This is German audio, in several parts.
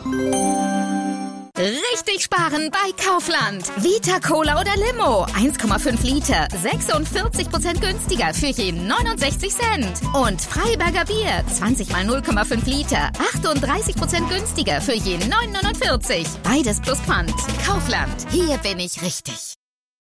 Richtig sparen bei Kaufland. Vita Cola oder Limo. 1,5 Liter. 46% günstiger für je 69 Cent. Und Freiberger Bier. 20 mal 0,5 Liter. 38% günstiger für je 9,49. Beides plus Pfand. Kaufland. Hier bin ich richtig.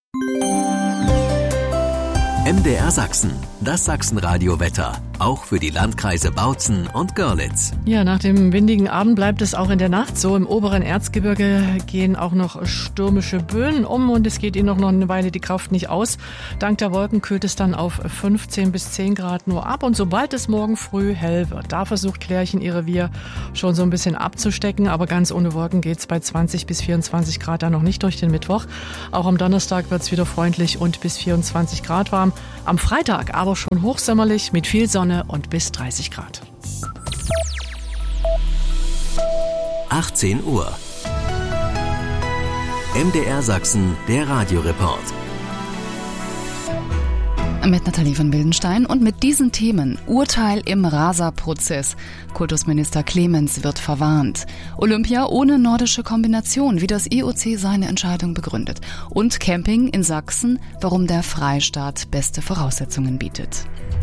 MDR Sachsen, das Sachsenradio-Wetter. Auch für die Landkreise Bautzen und Görlitz. Ja, nach dem windigen Abend bleibt es auch in der Nacht so. Im oberen Erzgebirge gehen auch noch stürmische Böen um und es geht ihnen noch eine Weile die Kraft nicht aus. Dank der Wolken kühlt es dann auf 15 bis 10 Grad nur ab. Und sobald es morgen früh hell wird, da versucht Klärchen ihr Revier schon so ein bisschen abzustecken. Aber ganz ohne Wolken geht es bei 20 bis 24 Grad dann noch nicht durch den Mittwoch. Auch am Donnerstag wird es wieder freundlich und bis 24 Grad warm. Am Freitag aber schon hochsommerlich mit viel Sonne und bis 30 Grad. 18 Uhr. MDR Sachsen, der Radioreport. Mit Nathalie von Wildenstein und mit diesen Themen. Urteil im Rasa-Prozess. Kultusminister Clemens wird verwarnt. Olympia ohne nordische Kombination, wie das IOC seine Entscheidung begründet. Und Camping in Sachsen, warum der Freistaat beste Voraussetzungen bietet.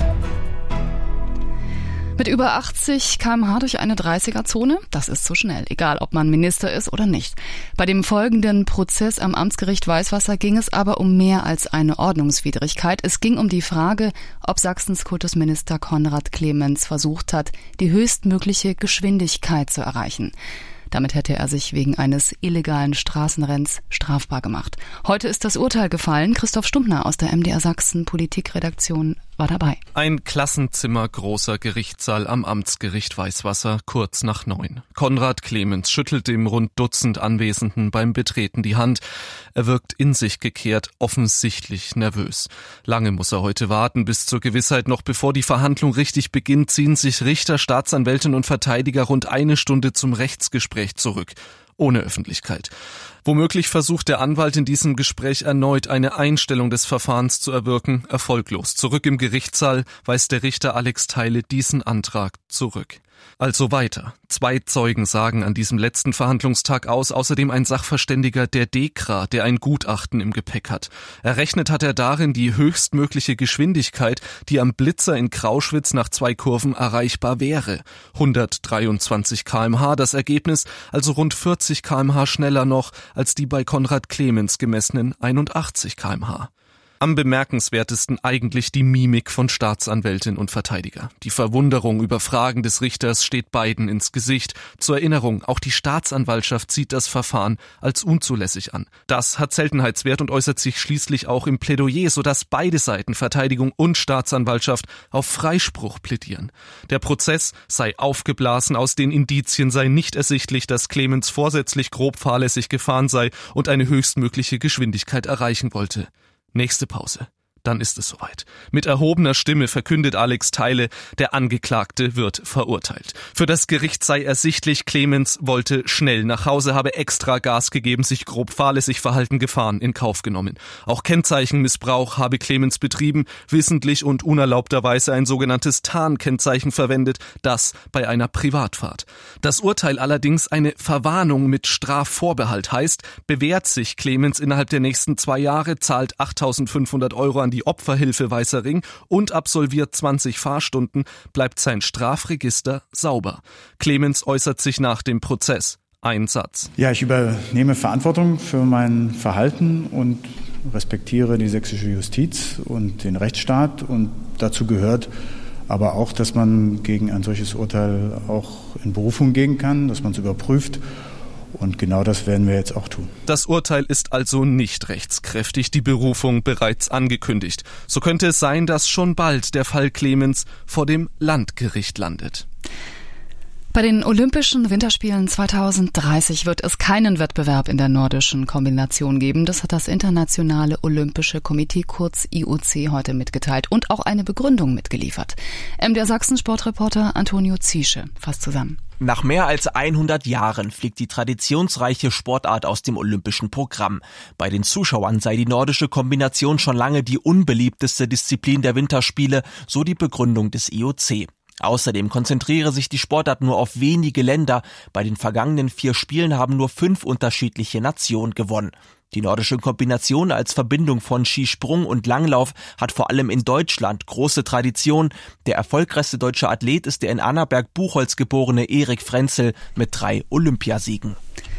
Mit über 80 km/h durch eine 30er-Zone? Das ist zu schnell, egal ob man Minister ist oder nicht. Bei dem folgenden Prozess am Amtsgericht Weißwasser ging es aber um mehr als eine Ordnungswidrigkeit. Es ging um die Frage, ob Sachsens Kultusminister Konrad Clemens versucht hat, die höchstmögliche Geschwindigkeit zu erreichen. Damit hätte er sich wegen eines illegalen Straßenrenns strafbar gemacht. Heute ist das Urteil gefallen. Christoph Stumpner aus der MDR Sachsen Politikredaktion war dabei. Ein Klassenzimmer großer Gerichtssaal am Amtsgericht Weißwasser, kurz nach 9. Konrad Clemens schüttelt dem rund Dutzend Anwesenden beim Betreten die Hand. Er wirkt in sich gekehrt, offensichtlich nervös. Lange muss er heute warten, bis zur Gewissheit. Noch bevor die Verhandlung richtig beginnt, ziehen sich Richter, Staatsanwältin und Verteidiger rund eine Stunde zum Rechtsgespräch zurück. Ohne Öffentlichkeit. Womöglich versucht der Anwalt in diesem Gespräch erneut eine Einstellung des Verfahrens zu erwirken, erfolglos. Zurück im Gerichtssaal weist der Richter Alex Theile diesen Antrag zurück. Also weiter. 2 Zeugen sagen an diesem letzten Verhandlungstag aus, außerdem ein Sachverständiger der DEKRA, der ein Gutachten im Gepäck hat. Errechnet hat er darin die höchstmögliche Geschwindigkeit, die am Blitzer in Krauschwitz nach 2 Kurven erreichbar wäre. 123 km/h, das Ergebnis also rund 40 km/h schneller noch als die bei Konrad Clemens gemessenen 81 km/h. Am bemerkenswertesten eigentlich die Mimik von Staatsanwältin und Verteidiger. Die Verwunderung über Fragen des Richters steht beiden ins Gesicht. Zur Erinnerung, auch die Staatsanwaltschaft sieht das Verfahren als unzulässig an. Das hat Seltenheitswert und äußert sich schließlich auch im Plädoyer, sodass beide Seiten, Verteidigung und Staatsanwaltschaft, auf Freispruch plädieren. Der Prozess sei aufgeblasen, aus den Indizien sei nicht ersichtlich, dass Clemens vorsätzlich grob fahrlässig gefahren sei und eine höchstmögliche Geschwindigkeit erreichen wollte. Nächste Pause. Dann ist es soweit. Mit erhobener Stimme verkündet Alex Theile, der Angeklagte wird verurteilt. Für das Gericht sei ersichtlich, Clemens wollte schnell nach Hause, habe extra Gas gegeben, sich grob fahrlässig verhalten, Gefahren in Kauf genommen. Auch Kennzeichenmissbrauch habe Clemens betrieben, wissentlich und unerlaubterweise ein sogenanntes Tarnkennzeichen verwendet, das bei einer Privatfahrt. Das Urteil allerdings eine Verwarnung mit Strafvorbehalt heißt, bewährt sich Clemens innerhalb der nächsten 2 Jahre, zahlt 8.500 € an die Opferhilfe Weißer Ring und absolviert 20 Fahrstunden, bleibt sein Strafregister sauber. Clemens äußert sich nach dem Prozess. Ein Satz. Ja, ich übernehme Verantwortung für mein Verhalten und respektiere die sächsische Justiz und den Rechtsstaat. Und dazu gehört aber auch, dass man gegen ein solches Urteil auch in Berufung gehen kann, dass man es überprüft. Und genau das werden wir jetzt auch tun. Das Urteil ist also nicht rechtskräftig, die Berufung bereits angekündigt. So könnte es sein, dass schon bald der Fall Clemens vor dem Landgericht landet. Bei den Olympischen Winterspielen 2030 wird es keinen Wettbewerb in der nordischen Kombination geben. Das hat das Internationale Olympische Komitee, kurz IOC, heute mitgeteilt und auch eine Begründung mitgeliefert. MDR Sachsen Sportreporter Antonio Ziesche fasst zusammen. Nach mehr als 100 Jahren fliegt die traditionsreiche Sportart aus dem olympischen Programm. Bei den Zuschauern sei die nordische Kombination schon lange die unbeliebteste Disziplin der Winterspiele, so die Begründung des IOC. Außerdem konzentriere sich die Sportart nur auf wenige Länder. Bei den vergangenen 4 Spielen haben nur 5 unterschiedliche Nationen gewonnen. Die nordische Kombination als Verbindung von Skisprung und Langlauf hat vor allem in Deutschland große Tradition. Der erfolgreichste deutsche Athlet ist der in Annaberg-Buchholz geborene Erik Frenzel mit 3 Olympiasiegen.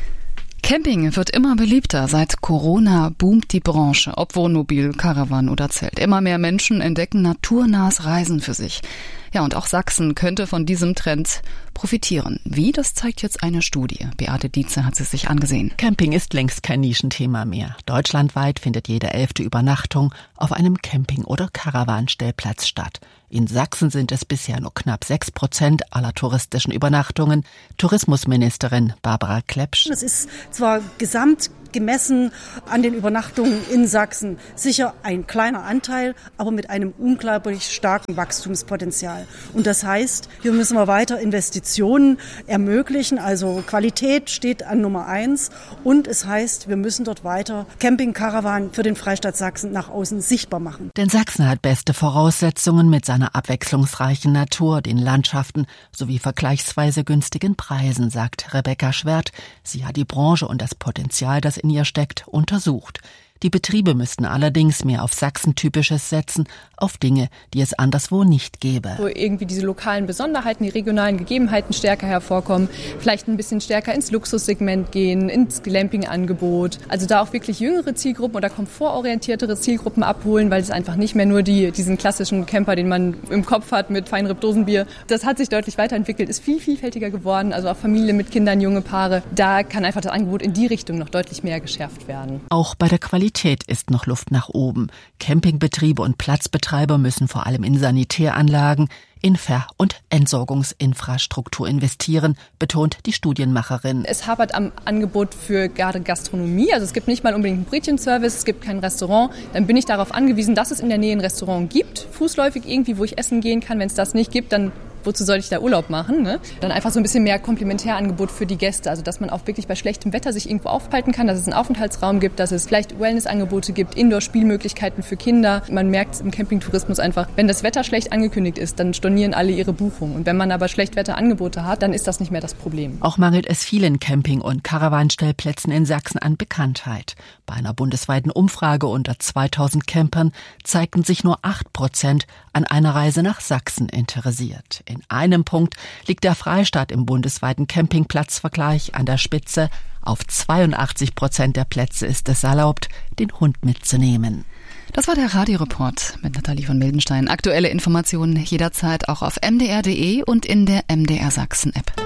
Camping wird immer beliebter. Seit Corona boomt die Branche, ob Wohnmobil, Caravan oder Zelt. Immer mehr Menschen entdecken naturnahes Reisen für sich. Ja, und auch Sachsen könnte von diesem Trend profitieren. Wie, das zeigt jetzt eine Studie. Beate Dietze hat sie sich angesehen. Camping ist längst kein Nischenthema mehr. Deutschlandweit findet jede 11. Übernachtung auf einem Camping- oder Caravanstellplatz statt. In Sachsen sind es bisher nur knapp 6% aller touristischen Übernachtungen. Tourismusministerin Barbara Klepsch. Es ist zwar gesamt gemessen an den Übernachtungen in Sachsen sicher ein kleiner Anteil, aber mit einem unglaublich starken Wachstumspotenzial. Und das heißt, hier müssen wir weiter Investitionen ermöglichen. Also Qualität steht an Nummer 1. Und es heißt, wir müssen dort weiter Camping-Caravan für den Freistaat Sachsen nach außen sichtbar machen. Denn Sachsen hat beste Voraussetzungen mit seiner abwechslungsreichen Natur, den Landschaften sowie vergleichsweise günstigen Preisen, sagt Rebecca Schwert. Sie hat die Branche und das Potenzial, das in ihr steckt, untersucht. Die Betriebe müssten allerdings mehr auf Sachsen-Typisches setzen, auf Dinge, die es anderswo nicht gäbe. Wo irgendwie diese lokalen Besonderheiten, die regionalen Gegebenheiten stärker hervorkommen, vielleicht ein bisschen stärker ins Luxussegment gehen, ins Glamping-Angebot. Also da auch wirklich jüngere Zielgruppen oder komfortorientiertere Zielgruppen abholen, weil es einfach nicht mehr nur diesen klassischen Camper, den man im Kopf hat mit Feinripp-Dosenbier. Das hat sich deutlich weiterentwickelt, ist viel vielfältiger geworden, also auch Familien mit Kindern, junge Paare. Da kann einfach das Angebot in die Richtung noch deutlich mehr geschärft werden. Auch bei der Qualität ist noch Luft nach oben. Campingbetriebe und Platzbetreiber müssen vor allem in Sanitäranlagen, in Ver- und Entsorgungsinfrastruktur investieren, betont die Studienmacherin. Es hapert am Angebot für gerade Gastronomie. Also es gibt nicht mal unbedingt einen Brötchenservice, es gibt kein Restaurant. Dann bin ich darauf angewiesen, dass es in der Nähe ein Restaurant gibt, fußläufig irgendwie, wo ich essen gehen kann. Wenn es das nicht gibt, dann wozu soll ich da Urlaub machen? Ne? Dann einfach so ein bisschen mehr Komplementärangebot für die Gäste. Also dass man auch wirklich bei schlechtem Wetter sich irgendwo aufhalten kann, dass es einen Aufenthaltsraum gibt, dass es vielleicht Wellnessangebote gibt, Indoor-Spielmöglichkeiten für Kinder. Man merkt im Campingtourismus einfach, wenn das Wetter schlecht angekündigt ist, dann stornieren alle ihre Buchungen. Und wenn man aber Schlechtwetterangebote hat, dann ist das nicht mehr das Problem. Auch mangelt es vielen Camping- und Caravanstellplätzen in Sachsen an Bekanntheit. Bei einer bundesweiten Umfrage unter 2000 Campern zeigten sich nur 8% an einer Reise nach Sachsen interessiert. In einem Punkt liegt der Freistaat im bundesweiten Campingplatzvergleich an der Spitze. Auf 82% der Plätze ist es erlaubt, den Hund mitzunehmen. Das war der Radioreport mit Nathalie von Mildenstein. Aktuelle Informationen jederzeit auch auf mdr.de und in der MDR Sachsen App.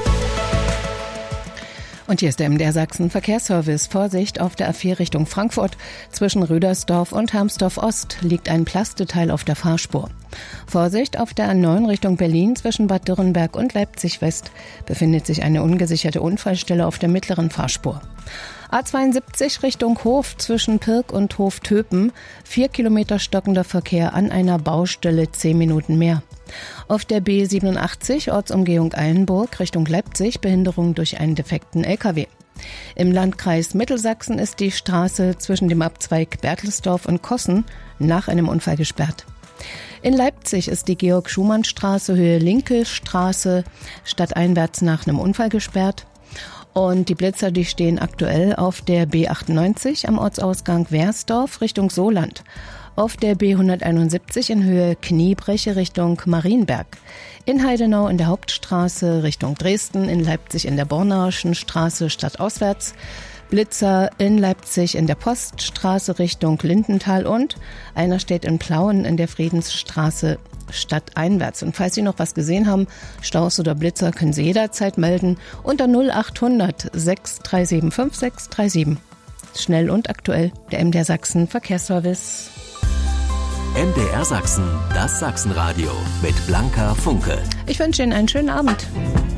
Und hier ist der MDR Sachsen Verkehrsservice. Vorsicht auf der A4 Richtung Frankfurt. Zwischen Rüdersdorf und Hermsdorf Ost liegt ein Plasteteil auf der Fahrspur. Vorsicht auf der A9 Richtung Berlin. Zwischen Bad Dürrenberg und Leipzig West befindet sich eine ungesicherte Unfallstelle auf der mittleren Fahrspur. A72 Richtung Hof zwischen Pirk und Hof-Töpen. 4 Kilometer stockender Verkehr an einer Baustelle, 10 Minuten mehr. Auf der B87 Ortsumgehung Eilenburg Richtung Leipzig Behinderung durch einen defekten LKW. Im Landkreis Mittelsachsen ist die Straße zwischen dem Abzweig Bertelsdorf und Kossen nach einem Unfall gesperrt. In Leipzig ist die Georg-Schumann-Straße Höhe Linke Straße stadteinwärts nach einem Unfall gesperrt. Und die Blitzer, die stehen aktuell auf der B98 am Ortsausgang Wersdorf Richtung Soland. Auf der B171 in Höhe Kniebreche Richtung Marienberg. In Heidenau in der Hauptstraße Richtung Dresden, in Leipzig in der Bornauischen Straße stadtauswärts. Blitzer in Leipzig in der Poststraße Richtung Lindenthal und einer steht in Plauen in der Friedensstraße stadteinwärts. Und falls Sie noch was gesehen haben, Staus oder Blitzer, können Sie jederzeit melden unter 0800 637 5637. Schnell und aktuell, der MDR Sachsen Verkehrsservice. MDR Sachsen, das Sachsenradio mit Blanka Funke. Ich wünsche Ihnen einen schönen Abend.